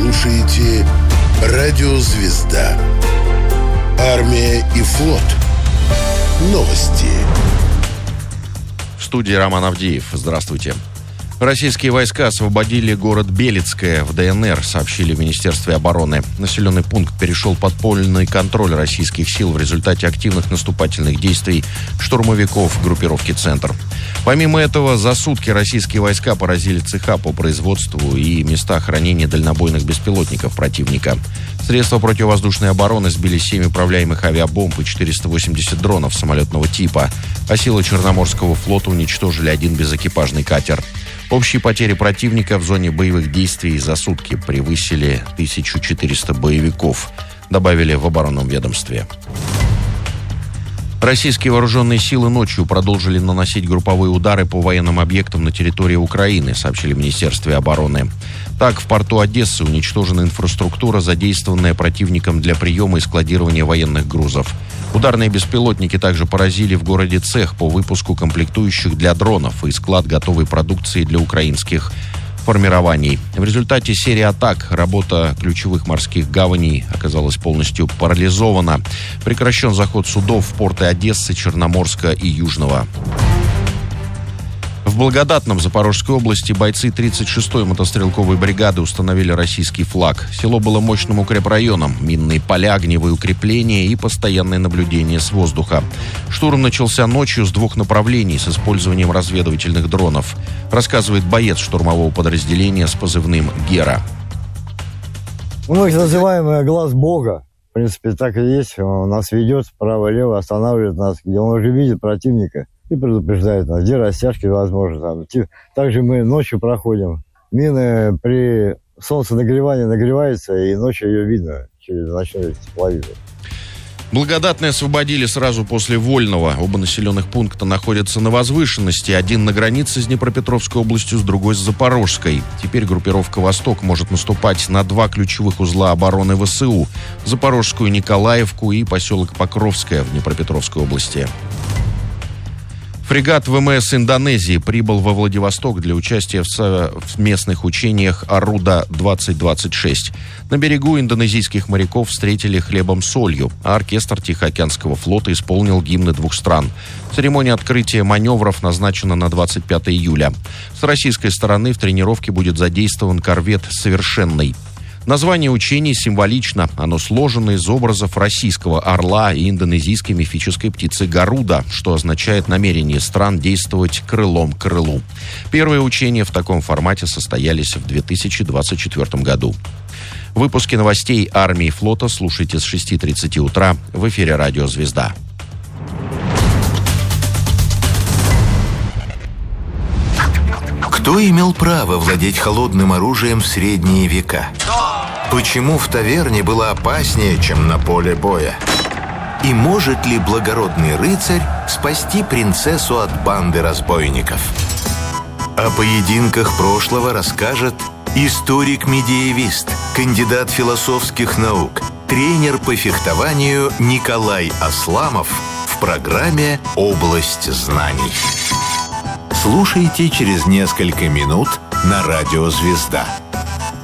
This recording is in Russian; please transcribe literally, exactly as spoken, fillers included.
слушаете «Радио Звезда». Армия и флот. Новости. В студии Роман Авдеев. Здравствуйте. Российские войска освободили город Белецкое в ДНР, сообщили в Министерстве обороны. Населенный пункт перешел под полный контроль российских сил в результате активных наступательных действий штурмовиков группировки «Центр». Помимо этого, за сутки российские войска поразили цеха по производству и места хранения дальнобойных беспилотников противника. Средства противовоздушной обороны сбили семь управляемых авиабомб и четыреста восемьдесят дронов самолетного типа, а силы Черноморского флота уничтожили один безэкипажный катер. Общие потери противника в зоне боевых действий за сутки превысили тысячу четыреста боевиков, добавили в оборонном ведомстве. Российские вооруженные силы ночью продолжили наносить групповые удары по военным объектам на территории Украины, сообщили в Министерстве обороны. Так, в порту Одессы уничтожена инфраструктура, задействованная противником для приема и складирования военных грузов. Ударные беспилотники также поразили в городе цех по выпуску комплектующих для дронов и склад готовой продукции для украинских формирований. В результате серии атак работа ключевых морских гаваней оказалась полностью парализована. Прекращен заход судов в порты Одессы, Черноморска и Южного. В Благодатном Запорожской области бойцы тридцать шестой мотострелковой бригады установили российский флаг. Село было мощным укрепрайоном, минные поля, огневые укрепления и постоянное наблюдение с воздуха. Штурм начался ночью с двух направлений с использованием разведывательных дронов, рассказывает боец штурмового подразделения с позывным «Гера». Мы их называем «глаз Бога». В принципе, так и есть. Он нас ведет вправо-лево, останавливает нас, где он уже видит противника и предупреждает нас, где растяжки возможны. Там. Также мы ночью проходим. Мины при солнценагревании нагревается, и ночью ее видно через ночной тепловизор. Благодатные освободили сразу после Вольного. Оба населенных пункта находятся на возвышенности. Один на границе с Днепропетровской областью, с другой с Запорожской. Теперь группировка «Восток» может наступать на два ключевых узла обороны ВСУ – Запорожскую Николаевку и поселок Покровское в Днепропетровской области. Фрегат ВМС Индонезии прибыл во Владивосток для участия в совместных учениях «Аруда-двадцать двадцать шесть». На берегу индонезийских моряков встретили хлебом-солью, а оркестр Тихоокеанского флота исполнил гимны двух стран. Церемония открытия маневров назначена на двадцать пятое июля. С российской стороны в тренировке будет задействован корвет «Совершенный». Название учений символично. Оно сложено из образов российского орла и индонезийской мифической птицы Гаруда, что означает намерение стран действовать крылом к крылу. Первые учения в таком формате состоялись в две тысячи двадцать четвёртом году. Выпуски новостей армии и флота слушайте с шести тридцати утра в эфире «Радио Звезда». Кто имел право владеть холодным оружием в средние века? Почему в таверне было опаснее, чем на поле боя? И может ли благородный рыцарь спасти принцессу от банды разбойников? О поединках прошлого расскажет историк-медиевист, кандидат философских наук, тренер по фехтованию Николай Асламов в программе «Область знаний». Слушайте через несколько минут на «Радио Звезда».